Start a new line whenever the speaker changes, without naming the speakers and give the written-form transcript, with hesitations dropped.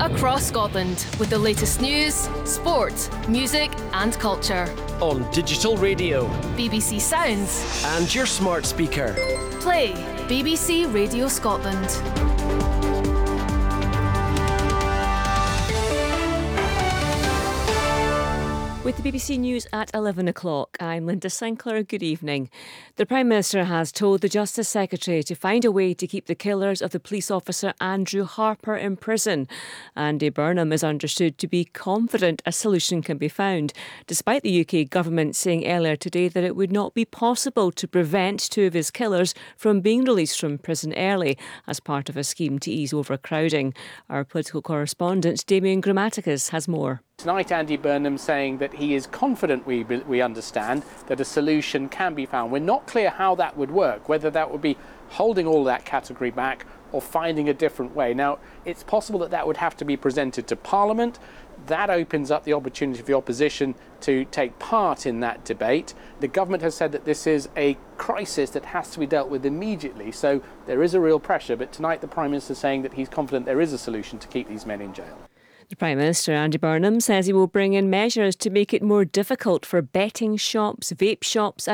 across Scotland with the latest news, sport, music and culture.
On digital radio,
BBC Sounds
and your smart speaker.
Play BBC Radio Scotland.
With the BBC News at 11 o'clock, I'm Linda Sinclair. Good evening. The Prime Minister has told the Justice Secretary to find a way to keep the killers of the police officer Andrew Harper in prison. Andy Burnham is understood to be confident a solution can be found, despite the UK government saying earlier today that it would not be possible to prevent two of his killers from being released from prison early as part of a scheme to ease overcrowding. Our political correspondent Damien Grammaticus has more.
Tonight, Andy Burnham saying that he is confident we understand that a solution can be found. We're not clear how that would work, whether that would be holding all that category back or finding a different way. Now, it's possible that that would have to be presented to Parliament. That opens up the opportunity for the opposition to take part in that debate. The government has said that this is a crisis that has to be dealt with immediately, so there is a real pressure. But tonight, the Prime Minister is saying that he's confident there is a solution to keep these men in jail.
The Prime Minister, Andy Burnham, says he will bring in measures to make it more difficult for betting shops, vape shops